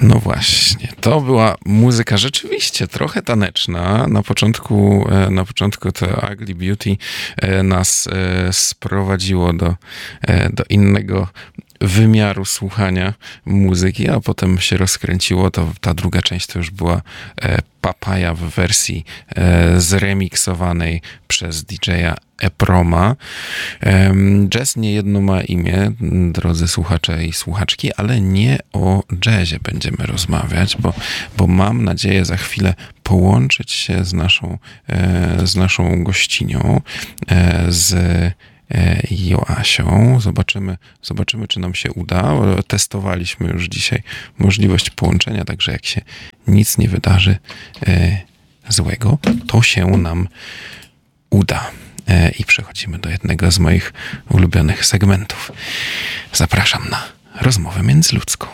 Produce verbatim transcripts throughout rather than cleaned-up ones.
No właśnie, to była muzyka rzeczywiście trochę taneczna. Na początku, e, na początku to Ugly Beauty e, nas e, sprowadziło do, e, do innego wymiaru słuchania muzyki, a potem się rozkręciło, to ta druga część to już była e, Papaja w wersji e, zremiksowanej przez didżeja Eproma. E, jazz niejedno ma imię, drodzy słuchacze i słuchaczki, ale nie o jazzie będziemy rozmawiać, bo, bo mam nadzieję za chwilę połączyć się z naszą, e, z naszą gościnią, e, z Joasią. Zobaczymy, zobaczymy, czy nam się uda. Testowaliśmy już dzisiaj możliwość połączenia, także jak się nic nie wydarzy e, złego, to się nam uda. E, I przechodzimy do jednego z moich ulubionych segmentów. Zapraszam na rozmowę międzyludzką.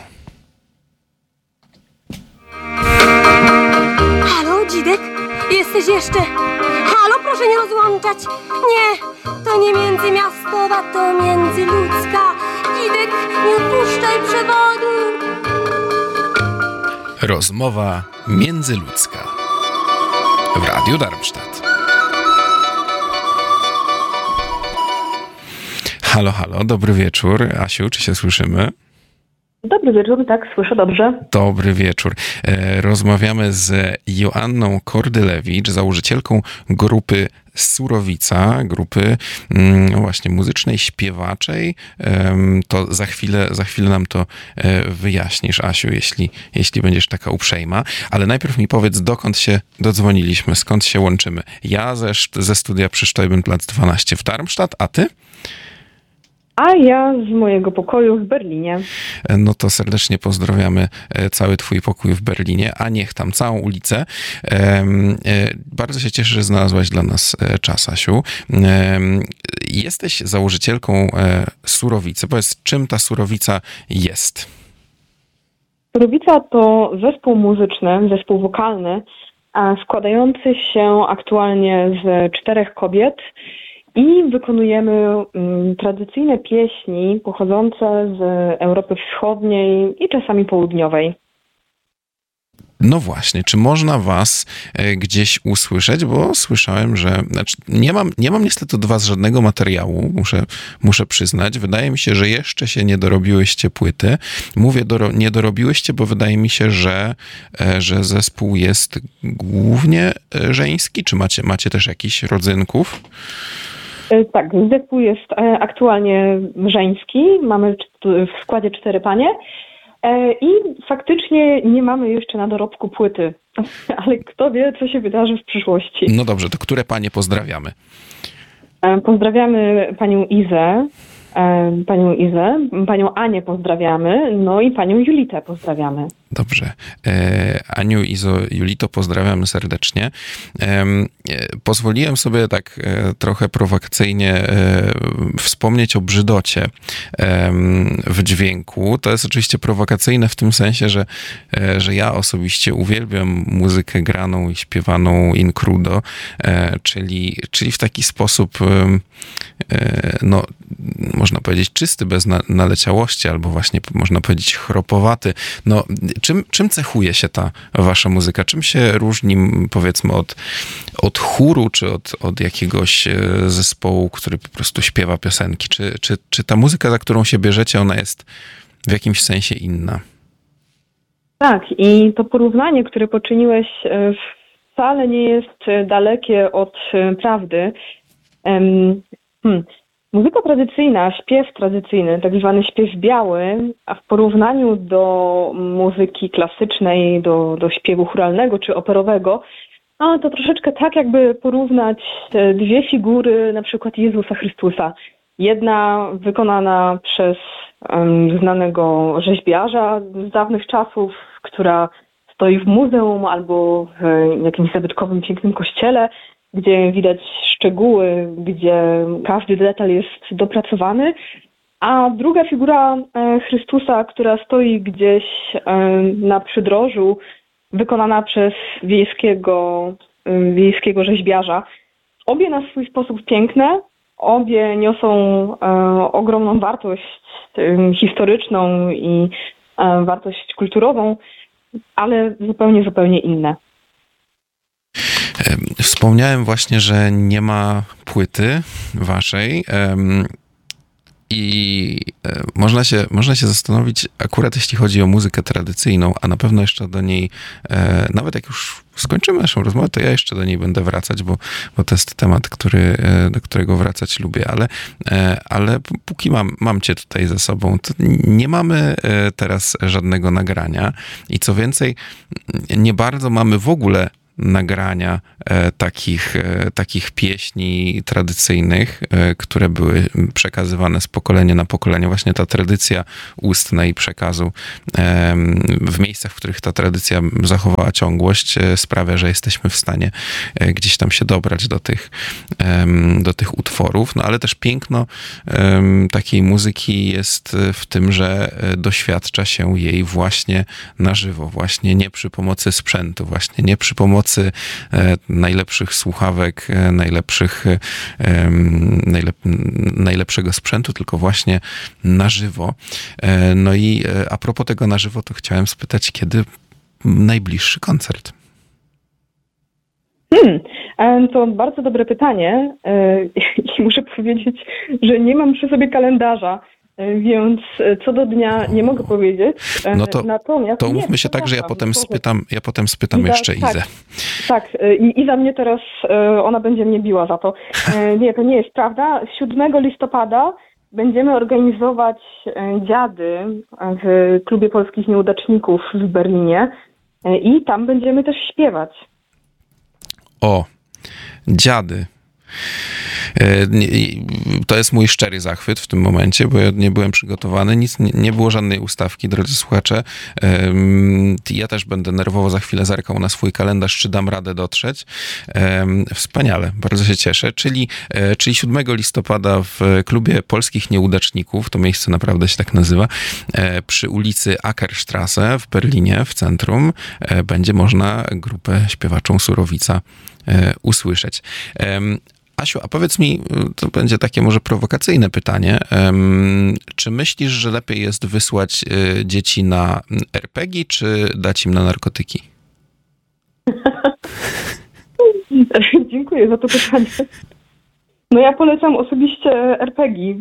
Halo, Dzidek? Jesteś jeszcze? Halo, proszę nie rozłączać. Nie, to nie międzymiastowa, to międzyludzka. Dzidek, nie odpuszczaj przewodu. Rozmowa międzyludzka w Radiu Darmstadt. Halo, halo, dobry wieczór. Asiu, czy się słyszymy? Dobry wieczór, tak, słyszę dobrze. Dobry wieczór. Rozmawiamy z Joanną Kordylewicz, założycielką grupy Surowica, grupy no właśnie muzycznej, śpiewaczej. To za chwilę, za chwilę nam to wyjaśnisz, Asiu, jeśli, jeśli będziesz taka uprzejma. Ale najpierw mi powiedz, dokąd się dodzwoniliśmy, skąd się łączymy. Ja ze, ze studia przy Steubenplatz dwanaście w Darmstadt, a ty? A ja z mojego pokoju w Berlinie. No to serdecznie pozdrawiamy cały twój pokój w Berlinie, a niech tam całą ulicę. Bardzo się cieszę, że znalazłaś dla nas czas, Asiu. Jesteś założycielką Surowicy. Powiedz, czym ta Surowica jest? Surowica to zespół muzyczny, zespół wokalny, składający się aktualnie z czterech kobiet, i wykonujemy um, tradycyjne pieśni pochodzące z Europy Wschodniej i czasami Południowej. No właśnie, czy można was e, gdzieś usłyszeć? Bo słyszałem, że... Znaczy, nie mam, nie mam niestety do was żadnego materiału, muszę, muszę przyznać. Wydaje mi się, że jeszcze się nie dorobiłyście płyty. Mówię doro, nie dorobiłyście, bo wydaje mi się, że, e, że zespół jest głównie e, żeński. Czy macie, macie też jakichś rodzynków? Tak, zespół jest aktualnie żeński, mamy w składzie cztery panie i faktycznie nie mamy jeszcze na dorobku płyty, ale kto wie, co się wydarzy w przyszłości. No dobrze, to które panie pozdrawiamy? Pozdrawiamy panią Izę, panią Izę, panią Anię pozdrawiamy, no i panią Julitę pozdrawiamy. Dobrze. E, Aniu, Izo, Julito, pozdrawiamy serdecznie. E, e, pozwoliłem sobie tak e, trochę prowokacyjnie e, wspomnieć o brzydocie e, w dźwięku. To jest oczywiście prowokacyjne w tym sensie, że, e, że ja osobiście uwielbiam muzykę graną i śpiewaną in crudo, e, czyli, czyli w taki sposób e, e, no, można powiedzieć czysty, bez na, naleciałości, albo właśnie można powiedzieć chropowaty. No, Czym, czym cechuje się ta wasza muzyka? Czym się różni, powiedzmy, od, od chóru, czy od, od jakiegoś zespołu, który po prostu śpiewa piosenki? Czy, czy, czy ta muzyka, za którą się bierzecie, ona jest w jakimś sensie inna? Tak, i to porównanie, które poczyniłeś, wcale nie jest dalekie od prawdy. Hmm. Muzyka tradycyjna, śpiew tradycyjny, tak zwany śpiew biały, a w porównaniu do muzyki klasycznej, do, do śpiewu chóralnego czy operowego, no to troszeczkę tak jakby porównać dwie figury, na przykład Jezusa Chrystusa. Jedna wykonana przez um, znanego rzeźbiarza z dawnych czasów, która stoi w muzeum albo w jakimś zabytkowym, pięknym kościele, gdzie widać szczegóły, gdzie każdy detal jest dopracowany, a druga figura Chrystusa, która stoi gdzieś na przydrożu, wykonana przez wiejskiego, wiejskiego rzeźbiarza. Obie na swój sposób piękne, obie niosą ogromną wartość historyczną i wartość kulturową, ale zupełnie, zupełnie inne. Wspomniałem właśnie, że nie ma płyty waszej. I można się, można się zastanowić, akurat jeśli chodzi o muzykę tradycyjną, a na pewno jeszcze do niej, nawet jak już skończymy naszą rozmowę, to ja jeszcze do niej będę wracać, bo, bo to jest temat, który, do którego wracać lubię, ale, ale póki mam, mam cię tutaj ze sobą, to nie mamy teraz żadnego nagrania i co więcej, nie bardzo mamy w ogóle nagrania e, takich, e, takich pieśni tradycyjnych, e, które były przekazywane z pokolenia na pokolenie. Właśnie ta tradycja ustna i przekazu e, w miejscach, w których ta tradycja zachowała ciągłość, e, sprawia, że jesteśmy w stanie e, gdzieś tam się dobrać do tych, e, do tych utworów. No ale też piękno e, takiej muzyki jest w tym, że doświadcza się jej właśnie na żywo, właśnie nie przy pomocy sprzętu, właśnie nie przy pomocy najlepszych słuchawek, najlepszych, najlep, najlepszego sprzętu, tylko właśnie na żywo. No i a propos tego na żywo, to chciałem spytać, kiedy najbliższy koncert? Hmm, to bardzo dobre pytanie i muszę powiedzieć, że nie mam przy sobie kalendarza. Więc co do dnia nie mogę powiedzieć. No to, Natomiast to umówmy się tak, że ja potem spytam, ja potem spytam Iza, jeszcze tak, Izę. Tak, i Iza mnie teraz, ona będzie mnie biła za to. Nie, to nie jest prawda. siódmego listopada będziemy organizować dziady w Klubie Polskich Nieudaczników w Berlinie i tam będziemy też śpiewać. O, dziady. To jest mój szczery zachwyt w tym momencie, bo ja nie byłem przygotowany, nic, nie było żadnej ustawki, drodzy słuchacze. Ja też będę nerwowo za chwilę zerkał na swój kalendarz, czy dam radę dotrzeć. Wspaniale, bardzo się cieszę. Czyli, czyli siódmego listopada w Klubie Polskich Nieudaczników, to miejsce naprawdę się tak nazywa, przy ulicy Ackerstrasse w Berlinie, w centrum, będzie można grupę śpiewaczą Surowica usłyszeć. Asiu, a powiedz mi, to będzie takie może prowokacyjne pytanie, czy myślisz, że lepiej jest wysłać dzieci na er pe gie, czy dać im na narkotyki? Dziękuję za to pytanie. No ja polecam osobiście er pe gie.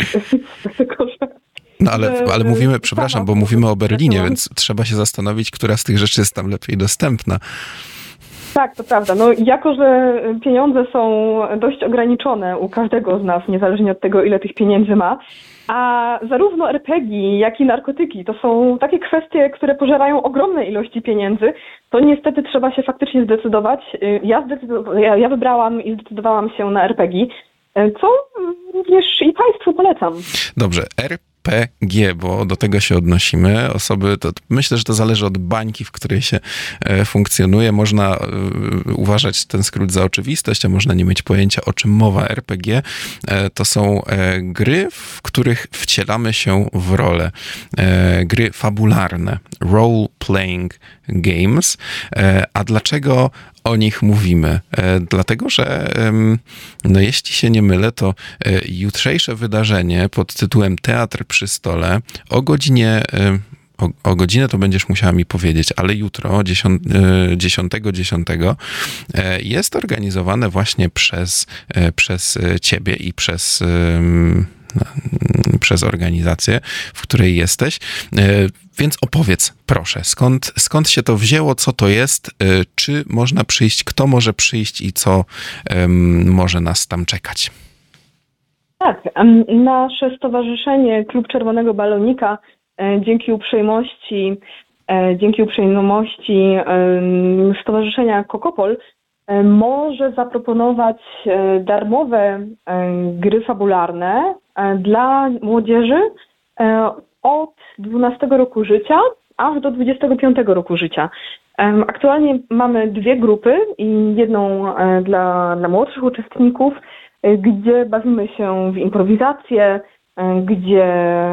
No ale, ale mówimy, przepraszam, bo mówimy o Berlinie, więc trzeba się zastanowić, która z tych rzeczy jest tam lepiej dostępna. Tak, to prawda. No, jako że pieniądze są dość ograniczone u każdego z nas, niezależnie od tego, ile tych pieniędzy ma, a zarówno er pe gie, jak i narkotyki to są takie kwestie, które pożerają ogromne ilości pieniędzy, to niestety trzeba się faktycznie zdecydować. Ja, zdecydowa- ja, ja wybrałam i zdecydowałam się na er pe gie, co również i Państwu polecam. Dobrze, er pe gie, bo do tego się odnosimy. Osoby, to myślę, że to zależy od bańki, w której się e, funkcjonuje. Można e, uważać ten skrót za oczywistość, a można nie mieć pojęcia, o czym mowa. er pe gie e, to są e, gry, w których wcielamy się w rolę. E, gry fabularne. Role-playing games. E, a dlaczego o nich mówimy? E, dlatego, że no jeśli się nie mylę, to e, jutrzejsze wydarzenie pod tytułem Teatr przy stole o godzinie, e, o, o godzinę to będziesz musiała mi powiedzieć, ale jutro, dziesiątego dziesiątego e, jest organizowane właśnie przez, e, przez ciebie i przez e, przez organizację, w której jesteś. Więc opowiedz, proszę, skąd, skąd się to wzięło, co to jest, czy można przyjść, kto może przyjść i co um, może nas tam czekać? Tak, nasze stowarzyszenie Klub Czerwonego Balonika dzięki uprzejmości, dzięki uprzejmości Stowarzyszenia Kokopol może zaproponować darmowe gry fabularne dla młodzieży od dwunastego roku życia aż do dwudziestego piątego roku życia. Aktualnie mamy dwie grupy i jedną dla, dla młodszych uczestników, gdzie bawimy się w improwizację, gdzie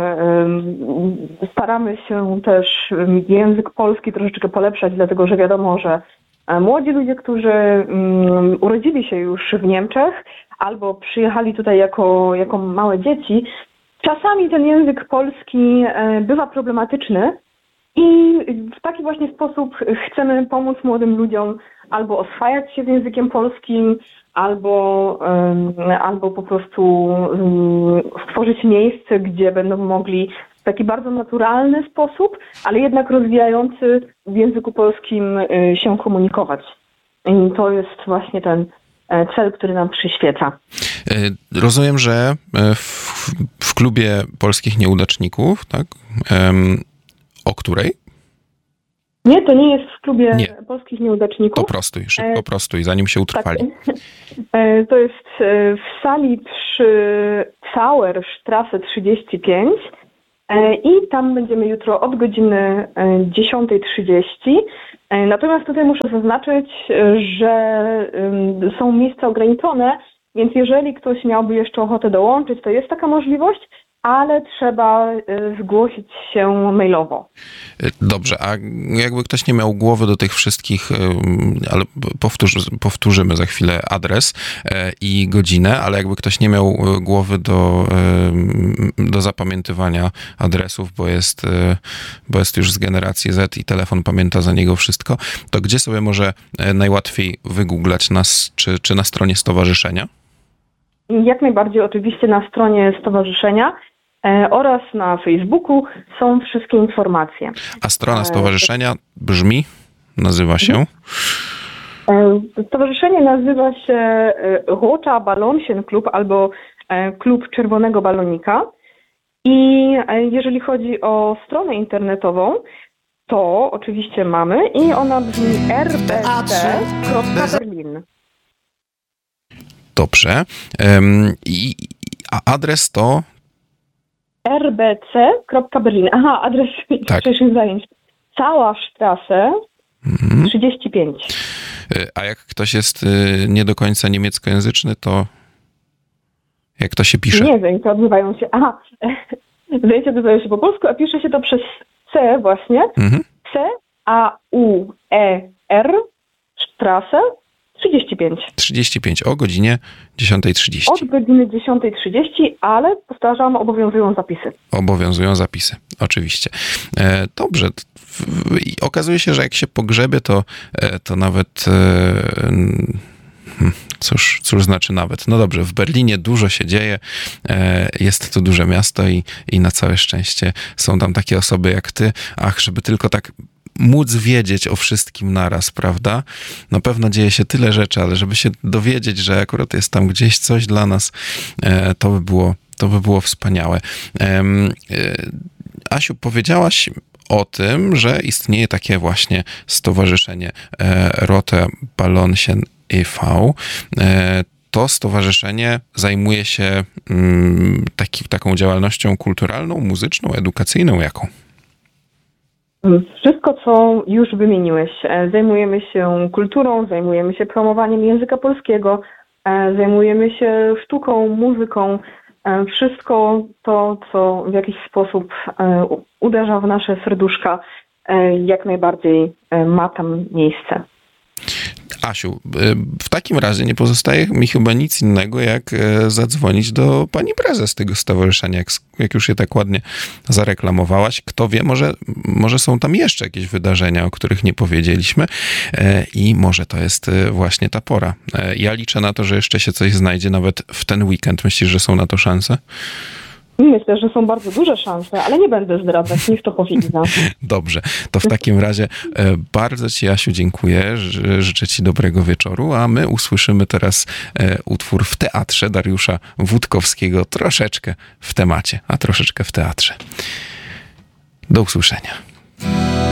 staramy się też język polski troszeczkę polepszać, dlatego że wiadomo, że młodzi ludzie, którzy urodzili się już w Niemczech albo przyjechali tutaj jako, jako małe dzieci, czasami ten język polski bywa problematyczny I w taki właśnie sposób chcemy pomóc młodym ludziom albo oswajać się z językiem polskim, albo, albo po prostu stworzyć miejsce, gdzie będą mogli w taki bardzo naturalny sposób, ale jednak rozwijający w języku polskim się komunikować. I to jest właśnie ten cel, który nam przyświeca. Rozumiem, że w, w klubie polskich nieudaczników, tak? O której? Nie, to nie jest w klubie nie. polskich nieudaczników. Poprostuj, szybko prostuj, zanim się utrwali. Tak. To jest w sali przy Cauerstrasse trzydzieści pięć i tam będziemy jutro od godziny dziesiąta trzydzieści. Natomiast tutaj muszę zaznaczyć, że są miejsca ograniczone, więc jeżeli ktoś miałby jeszcze ochotę dołączyć, to jest taka możliwość, ale trzeba zgłosić się mailowo. Dobrze, a jakby ktoś nie miał głowy do tych wszystkich, ale powtórz, powtórzymy za chwilę adres i godzinę, ale jakby ktoś nie miał głowy do, do zapamiętywania adresów, bo jest, bo jest już z generacji Z i telefon pamięta za niego wszystko, to gdzie sobie może najłatwiej wygooglać nas, czy, czy na stronie stowarzyszenia? Jak najbardziej oczywiście na stronie stowarzyszenia e, oraz na Facebooku są wszystkie informacje. A strona stowarzyszenia brzmi, nazywa się? E, stowarzyszenie nazywa się Roter Ballonchen-Klub albo e, Klub Czerwonego Balonika. I e, jeżeli chodzi o stronę internetową, to oczywiście mamy i ona brzmi r b c kropka berlin. Dobrze. Um, i, a adres to? r b c kropka berlin. Aha, adres tak. wcześniejszych zajęć. Cała Strasse mhm. trzydzieści pięć. A jak ktoś jest nie do końca niemieckojęzyczny, to jak to się pisze? Nie, zajęcia odbywają się... Aha, zajęcia odbywają się po polsku, a pisze się to przez C właśnie. Mhm. C A U E R Strasse trzydzieści pięć. trzydzieści pięć o godzinie dziesiąta trzydzieści. Od godziny dziesiąta trzydzieści, ale powtarzam, obowiązują zapisy. Obowiązują zapisy, oczywiście. E, dobrze. I okazuje się, że jak się pogrzebie, to, to nawet... E, Cóż, cóż znaczy nawet? No dobrze, w Berlinie dużo się dzieje, jest to duże miasto i, i na całe szczęście są tam takie osoby jak ty. Ach, żeby tylko tak móc wiedzieć o wszystkim naraz, prawda? Na pewno dzieje się tyle rzeczy, ale żeby się dowiedzieć, że akurat jest tam gdzieś coś dla nas, to by było, to by było wspaniałe. Asiu, powiedziałaś o tym, że istnieje takie właśnie stowarzyszenie Roter Ballonchen e V. To stowarzyszenie zajmuje się taki, taką działalnością kulturalną, muzyczną, edukacyjną, jaką? Wszystko, co już wymieniłeś. Zajmujemy się kulturą, zajmujemy się promowaniem języka polskiego, zajmujemy się sztuką, muzyką. Wszystko to, co w jakiś sposób uderza w nasze serduszka, jak najbardziej ma tam miejsce. Asiu, w takim razie nie pozostaje mi chyba nic innego, jak zadzwonić do pani prezes tego stowarzyszenia, jak, jak już je tak ładnie zareklamowałaś. Kto wie, może, może są tam jeszcze jakieś wydarzenia, o których nie powiedzieliśmy i może to jest właśnie ta pora. Ja liczę na to, że jeszcze się coś znajdzie nawet w ten weekend. Myślisz, że są na to szanse? Myślę, że są bardzo duże szanse, ale nie będę zdradzać, niech to powinna. Dobrze, to w takim razie bardzo ci, Asiu, dziękuję, życzę ci dobrego wieczoru, a my usłyszymy teraz utwór w teatrze Dariusza Wódkowskiego, troszeczkę w temacie, a troszeczkę w teatrze. Do usłyszenia.